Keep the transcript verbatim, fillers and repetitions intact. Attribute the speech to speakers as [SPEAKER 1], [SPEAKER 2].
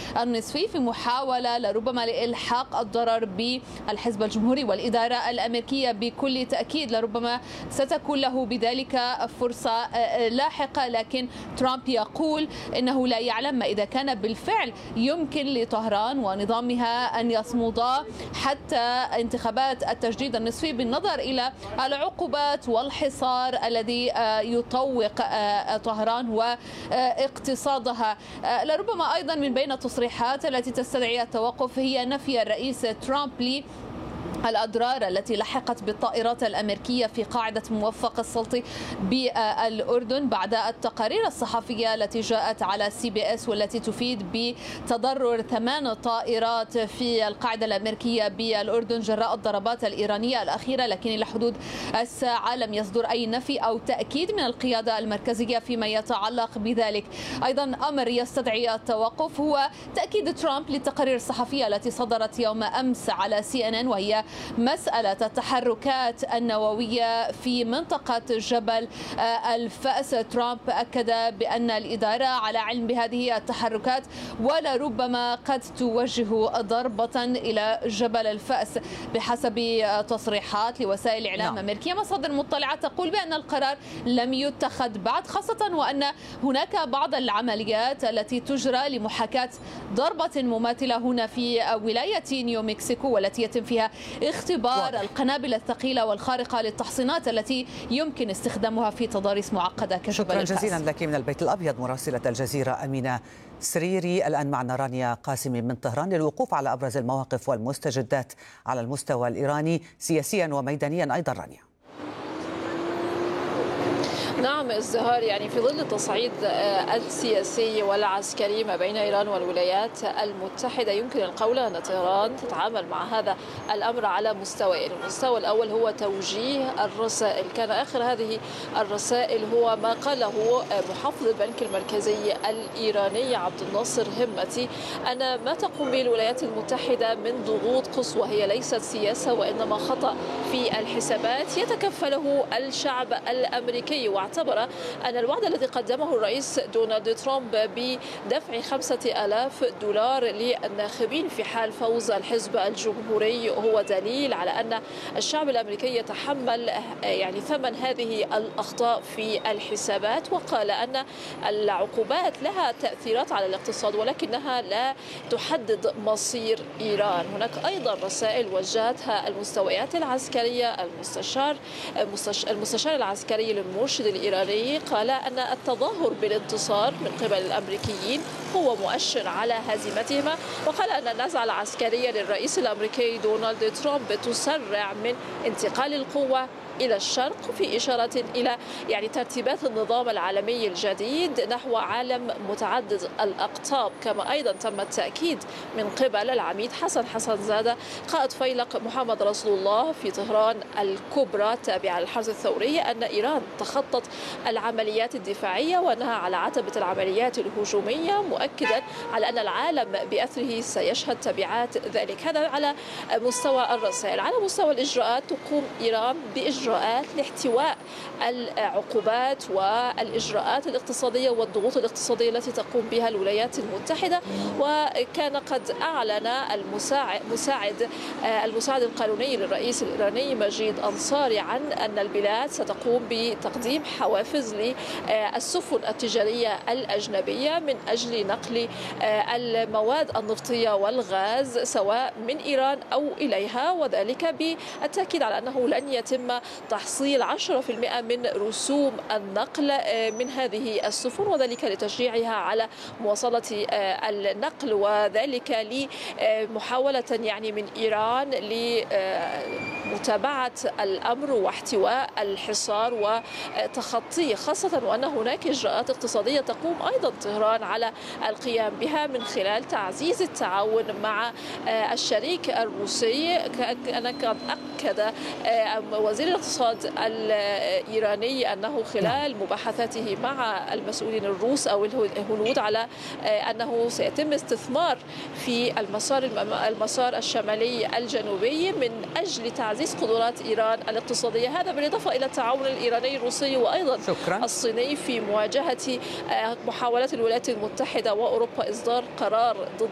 [SPEAKER 1] النصفي في محاولة لربما لإلحاق الضرر بالحزب الجمهوري والإدارة الأمريكية. بكل تأكيد لربما ستكون له بذلك فرصة لاحقة، لكن ترامب يقول إنه لا يعلم ما إذا كان بالفعل يمكن لطهران ونظامها أن يصمدا حتى انتخابات التجديد النصفي، بالنظر إلى العقوبات والحصار الذي يطوق طهران واقتصادها. لربما أيضا من بين التصريحات التي تستدعي التوقف هي نفي الرئيس ترامب لي الأضرار التي لحقت بالطائرات الأمريكية في قاعدة موفق السلطي بالأردن بعد التقارير الصحفية التي جاءت على سي بي اس والتي تفيد بتضرر ثمان طائرات في القاعدة الأمريكية بالأردن جراء الضربات الإيرانية الأخيرة، لكن إلى حدود الساعة لم يصدر أي نفي أو تأكيد من القيادة المركزية فيما يتعلق بذلك. أيضا أمر يستدعي التوقف هو تأكيد ترامب للتقارير الصحفية التي صدرت يوم أمس على سي إن إن، وهي مسألة التحركات النووية في منطقة جبل الفأس. ترامب أكد بأن الإدارة على علم بهذه التحركات ولربما قد توجه ضربة إلى جبل الفأس. بحسب تصريحات لوسائل إعلام أمريكية، مصادر مطلعة تقول بأن القرار لم يتخذ بعد، خاصة وأن هناك بعض العمليات التي تجرى لمحاكاة ضربة مماثلة هنا في ولاية نيو مكسيكو، والتي يتم فيها اختبار واضح. القنابل الثقيلة والخارقة للتحصينات التي يمكن استخدامها في تضاريس معقدة كجبل
[SPEAKER 2] شكرا
[SPEAKER 1] الفأس.
[SPEAKER 2] جزيلا لك من البيت الأبيض مراسلة الجزيرة أمينة سريري. الآن معنا رانيا قاسمي من طهران للوقوف على أبرز المواقف والمستجدات على المستوى الإيراني سياسيا وميدانيا أيضا. رانيا.
[SPEAKER 3] نعم ازدهار، يعني في ظل التصعيد السياسي والعسكري ما بين إيران والولايات المتحدة، يمكن القول أن طهران تتعامل مع هذا الأمر على مستويين. المستوى الأول هو توجيه الرسائل. كان آخر هذه الرسائل هو ما قاله محافظ البنك المركزي الإيراني عبد الناصر همتي، أن ما تقوم به الولايات المتحدة من ضغوط قصوى هي ليست سياسة وإنما خطأ في الحسابات يتكفله الشعب الأمريكي. واعتبر أن الوعد الذي قدمه الرئيس دونالد ترامب بدفع خمسة آلاف دولار للناخبين في حال فوز الحزب الجمهوري هو دليل على أن الشعب الأمريكي يتحمل يعني ثمن هذه الأخطاء في الحسابات. وقال أن العقوبات لها تأثيرات على الاقتصاد ولكنها لا تحدد مصير إيران. هناك أيضا رسائل وجهتها المستويات العسكرية. المستشار المستشار العسكري للمرشد الإيراني قال أن التظاهر بالانتصار من قبل الأمريكيين هو مؤشر على هزيمتهما، وقال أن النزعة العسكرية للرئيس الأمريكي دونالد ترامب تسرع من انتقال القوة إلى الشرق، في إشارة إلى يعني ترتيبات النظام العالمي الجديد نحو عالم متعدد الأقطاب. كما أيضا تم التأكيد من قبل العميد حسن حسن زادة قائد فيلق محمد رسول الله في طهران الكبرى التابعة للحرس الثوري أن إيران تخطط العمليات الدفاعية وأنها على عتبة العمليات الهجومية، مؤكدا على أن العالم بأثره سيشهد تبعات ذلك. هذا على مستوى الرسائل. على مستوى الإجراءات، تقوم إيران بإجراءات لاحتواء العقوبات والإجراءات الاقتصادية والضغوط الاقتصادية التي تقوم بها الولايات المتحدة. وكان قد أعلن المساعد مساعد المساعد القانوني للرئيس الإيراني مجيد أنصاري عن أن البلاد ستقوم بتقديم حوافز للسفن التجارية الأجنبية من أجل نقل المواد النفطية والغاز سواء من إيران أو إليها، وذلك بالتأكيد على أنه لن يتم تحصيل عشرة بالمئة من رسوم النقل من هذه السفن، وذلك لتشجيعها على مواصلة النقل، وذلك لمحاولة يعني من إيران لمتابعة الأمر واحتواء الحصار وتخطيه، خاصة وأن هناك إجراءات اقتصادية تقوم أيضا طهران على القيام بها من خلال تعزيز التعاون مع الشريك الروسي. أنا قد أكد وزير الاقتصاد الإيراني أنه خلال مباحثاته مع المسؤولين الروس أو الهنود على أنه سيتم استثمار في المسار المسار الشمالي الجنوبي من أجل تعزيز قدرات إيران الاقتصادية. هذا بالإضافة إلى التعاون الإيراني الروسي وأيضا شكرا. الصيني في مواجهة محاولات الولايات المتحدة وأوروبا إصدار قرار ضد